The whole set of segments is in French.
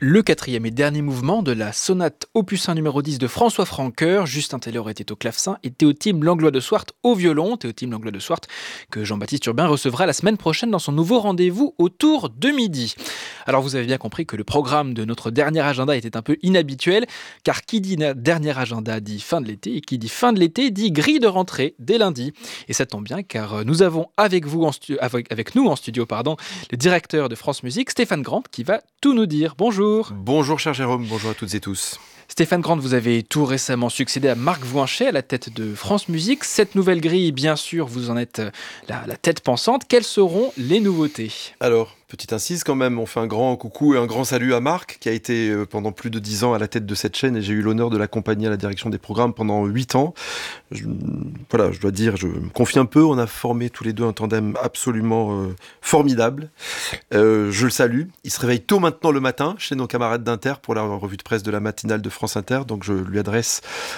Le quatrième et dernier mouvement de la sonate opus 1 numéro 10 de François Francoeur. Justin Taylor était au clavecin et Théotime Langlois de Swart au violon. Théotime Langlois de Swart que Jean-Baptiste Urbain recevra la semaine prochaine dans son nouveau rendez-vous autour de midi. Alors vous avez bien compris que le programme de notre dernier agenda était un peu inhabituel, car qui dit dernier agenda dit fin de l'été, et qui dit fin de l'été dit grille de rentrée dès lundi. Et ça tombe bien car nous avons avec nous en studio le directeur de France Musique, Stéphane Grant, qui va tout nous dire. Bonjour. Bonjour cher Jérôme, bonjour à toutes et tous. Stéphane Grant, vous avez tout récemment succédé à Marc Voinchet à la tête de France Musique. Cette nouvelle grille, bien sûr, vous en êtes la tête pensante. Quelles seront les nouveautés ? Alors, petite incise quand même, on fait un grand coucou et un grand salut à Marc, qui a été pendant plus de 10 ans à la tête de cette chaîne, et j'ai eu l'honneur de l'accompagner à la direction des programmes pendant 8 ans. Je dois dire, je me confie un peu, on a formé tous les deux un tandem absolument formidable. Je le salue, il se réveille tôt maintenant le matin chez nos camarades d'Inter pour la revue de presse de la matinale de France Inter, donc je lui adresse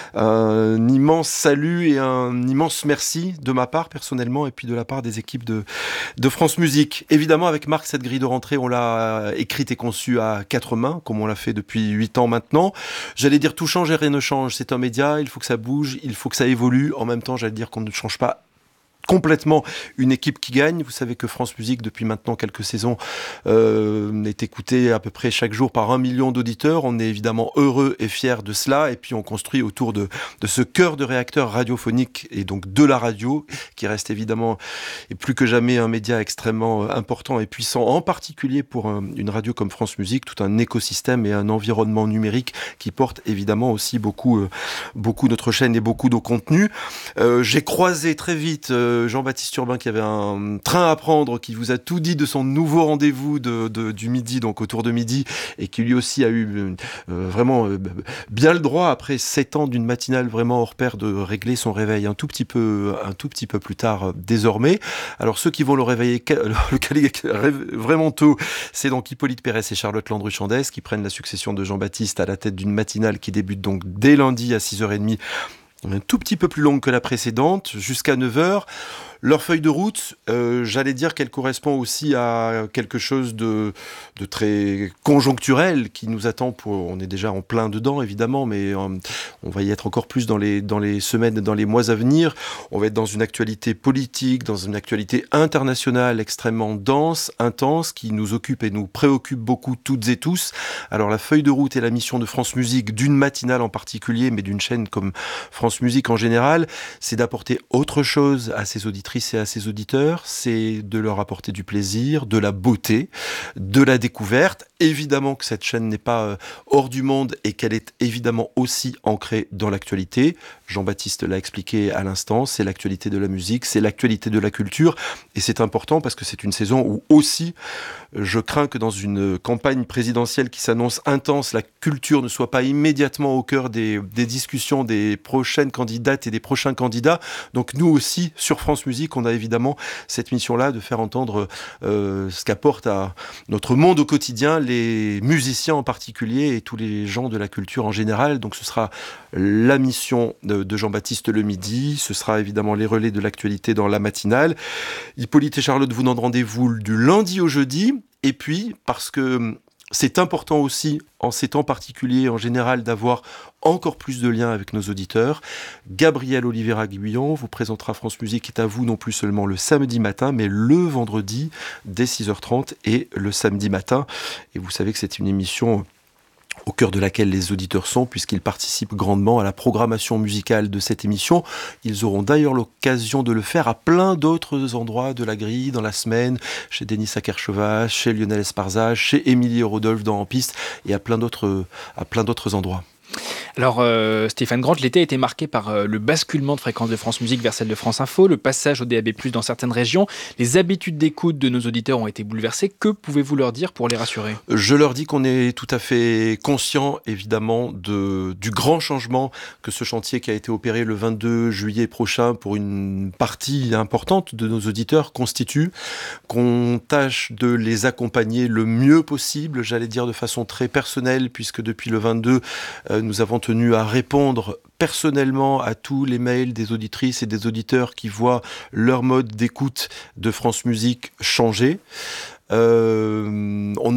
un immense salut et un immense merci de ma part personnellement et puis de la part des équipes de France Musique. Évidemment, avec Marc, cette grille de rentrée, on l'a écrite et conçue à 4 mains, comme on l'a fait depuis 8 ans maintenant. J'allais dire tout change et rien ne change. C'est un média, il faut que ça bouge, il faut que ça évolue. En même temps, j'allais dire qu'on ne change pas complètement une équipe qui gagne. Vous savez que France Musique, depuis maintenant quelques saisons, est écoutée à peu près chaque jour par 1 million d'auditeurs. On est évidemment heureux et fiers de cela. Et puis on construit autour de ce cœur de réacteur radiophonique et donc de la radio, qui reste évidemment et plus que jamais un média extrêmement important et puissant, en particulier pour une radio comme France Musique, tout un écosystème et un environnement numérique qui porte évidemment aussi beaucoup notre chaîne et beaucoup nos contenus. J'ai croisé très vite Jean-Baptiste Urbain, qui avait un train à prendre, qui vous a tout dit de son nouveau rendez-vous du midi, donc autour de midi, et qui lui aussi a eu vraiment bien le droit, après 7 ans d'une matinale vraiment hors pair, de régler son réveil un tout petit peu plus tard désormais. Alors ceux qui vont le réveiller vraiment tôt, c'est donc Hippolyte Pérez et Charlotte Landru-Chandès qui prennent la succession de Jean-Baptiste à la tête d'une matinale qui débute donc dès lundi à 6h30, un tout petit peu plus longue que la précédente, jusqu'à 9h. Leur feuille de route, j'allais dire qu'elle correspond aussi à quelque chose de très conjoncturel qui nous attend. On est déjà en plein dedans, évidemment, mais on va y être encore plus dans les semaines et dans les mois à venir. On va être dans une actualité politique, dans une actualité internationale extrêmement dense, intense, qui nous occupe et nous préoccupe beaucoup toutes et tous. Alors la feuille de route et la mission de France Musique, d'une matinale en particulier, mais d'une chaîne comme France Musique en général, c'est d'apporter autre chose à ses auditrices et à ses auditeurs, c'est de leur apporter du plaisir, de la beauté, de la découverte. Évidemment que cette chaîne n'est pas hors du monde et qu'elle est évidemment aussi ancrée dans l'actualité. Jean-Baptiste l'a expliqué à l'instant, c'est l'actualité de la musique, c'est l'actualité de la culture, et c'est important parce que c'est une saison où aussi je crains que dans une campagne présidentielle qui s'annonce intense, la culture ne soit pas immédiatement au cœur des discussions des prochaines candidates et des prochains candidats. Donc nous aussi, sur France Musique, on a évidemment cette mission-là de faire entendre ce qu'apporte à notre monde au quotidien les musiciens en particulier et tous les gens de la culture en général. Donc ce sera la mission de Jean-Baptiste le midi, ce sera évidemment les relais de l'actualité dans la matinale. Hippolyte et Charlotte vous donnent rendez-vous du lundi au jeudi, et puis parce que c'est important aussi, en ces temps particuliers en général, d'avoir encore plus de liens avec nos auditeurs. Gabriel Oliveira-Guyon vous présentera France Musique est à vous non plus seulement le samedi matin, mais le vendredi dès 6h30 et le samedi matin. Et vous savez que c'est une émission au cœur de laquelle les auditeurs sont, puisqu'ils participent grandement à la programmation musicale de cette émission. Ils auront d'ailleurs l'occasion de le faire à plein d'autres endroits de la grille dans la semaine, chez Denis Akerchevas, chez Lionel Esparza, chez Émilie Rodolphe dans En Piste, et à plein d'autres endroits. Alors Stéphane Grant, l'été a été marqué par le basculement de fréquence de France Musique vers celle de France Info, le passage au DAB+, dans certaines régions. Les habitudes d'écoute de nos auditeurs ont été bouleversées. Que pouvez-vous leur dire pour les rassurer ? Je leur dis qu'on est tout à fait conscient, évidemment, du grand changement que ce chantier qui a été opéré le 22 juillet prochain pour une partie importante de nos auditeurs constitue, qu'on tâche de les accompagner le mieux possible, j'allais dire de façon très personnelle, puisque depuis le 22, nous avons tenu à répondre personnellement à tous les mails des auditrices et des auditeurs qui voient leur mode d'écoute de France Musique changer. On a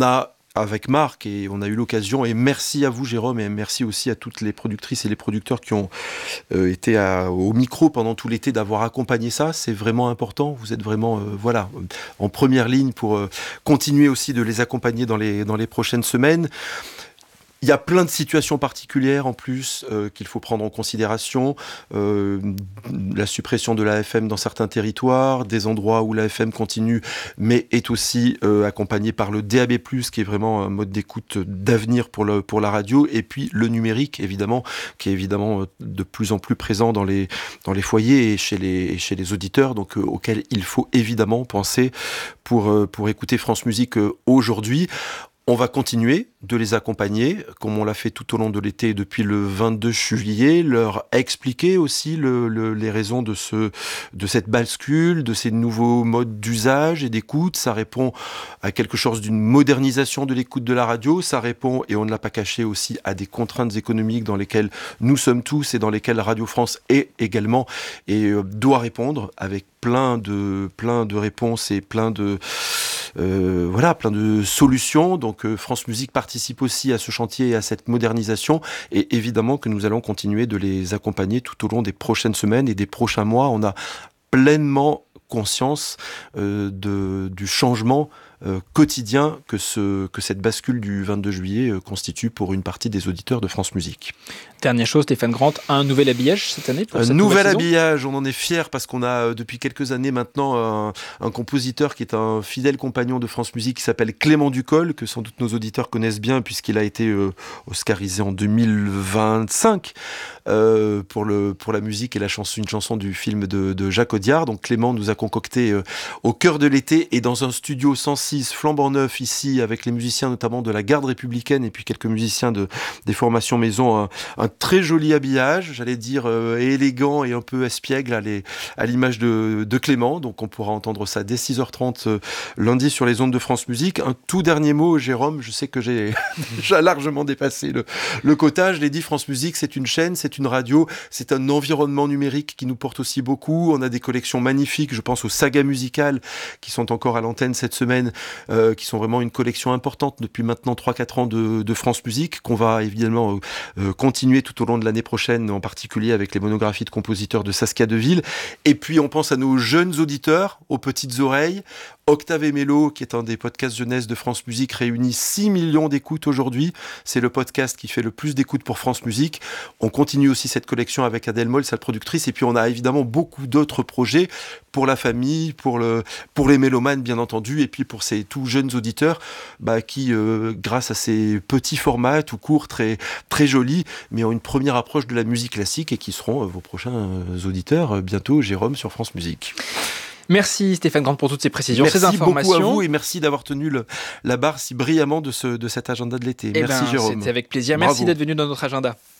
avec Marc, et on a eu l'occasion, et merci à vous Jérôme, et merci aussi à toutes les productrices et les producteurs qui ont été au micro pendant tout l'été, d'avoir accompagné ça. C'est vraiment important, vous êtes vraiment en première ligne pour continuer aussi de les accompagner dans les prochaines semaines. Il y a plein de situations particulières en plus qu'il faut prendre en considération. La suppression de la FM dans certains territoires, des endroits où la FM continue, mais est aussi accompagnée par le DAB+, qui est vraiment un mode d'écoute d'avenir pour la radio, et puis le numérique, évidemment, qui est évidemment de plus en plus présent dans les foyers et chez les auditeurs, donc auxquels il faut évidemment penser pour écouter France Musique aujourd'hui. On va continuer de les accompagner, comme on l'a fait tout au long de l'été depuis le 22 juillet, leur expliquer aussi les raisons de cette bascule, de ces nouveaux modes d'usage et d'écoute. Ça répond à quelque chose d'une modernisation de l'écoute de la radio. Ça répond, et on ne l'a pas caché, aussi à des contraintes économiques dans lesquelles nous sommes tous et dans lesquelles Radio France est également et doit répondre avec plein de réponses et plein de solutions. Donc France Musique participe aussi à ce chantier et à cette modernisation, et évidemment que nous allons continuer de les accompagner tout au long des prochaines semaines et des prochains mois. On a pleinement conscience du changement quotidien que cette bascule du 22 juillet constitue pour une partie des auditeurs de France Musique. Dernière chose, Stéphane Grant, un nouvel habillage cette année pour cette nouvel saison. habillage, on en est fiers parce qu'on a depuis quelques années maintenant un compositeur qui est un fidèle compagnon de France Musique qui s'appelle Clément Ducol, que sans doute nos auditeurs connaissent bien puisqu'il a été oscarisé en 2025 pour la musique et une chanson du film de Jacques Audiard. Donc Clément nous a concocté au cœur de l'été et dans un studio 106 flambant neuf ici, avec les musiciens notamment de la Garde républicaine et puis quelques musiciens des formations maison, un très joli habillage, j'allais dire élégant et un peu espiègle à l'image de Clément. Donc on pourra entendre ça dès 6h30 lundi sur les ondes de France Musique. Un tout dernier mot, Jérôme, je sais que j'ai déjà largement dépassé le quota. Je l'ai dit, France Musique, c'est une chaîne, c'est une radio, c'est un environnement numérique qui nous porte aussi beaucoup. On a des collections magnifiques, je pense aux sagas musicales qui sont encore à l'antenne cette semaine, qui sont vraiment une collection importante depuis maintenant 3-4 ans de France Musique, qu'on va évidemment continuer tout au long de l'année prochaine, en particulier avec les monographies de compositeurs de Saskia Deville. Et puis on pense à nos jeunes auditeurs, aux petites oreilles. Octave et Mélo, qui est un des podcasts jeunesse de France Musique, réunit 6 millions d'écoutes aujourd'hui. C'est le podcast qui fait le plus d'écoutes pour France Musique. On continue aussi cette collection avec Adèle Moll, sa productrice. Et puis on a évidemment beaucoup d'autres projets pour la famille, pour les mélomanes bien entendu, et puis pour ces tout jeunes auditeurs qui, grâce à ces petits formats tout courts, très, très jolis, mais ont une première approche de la musique classique et qui seront vos prochains auditeurs bientôt, Jérôme, sur France Musique. Merci Stéphane Grant pour toutes ces précisions, ces informations. Merci beaucoup à vous et merci d'avoir tenu la barre si brillamment de cet agenda de l'été. Merci Jérôme. C'était avec plaisir. Bravo. Merci d'être venu dans notre agenda.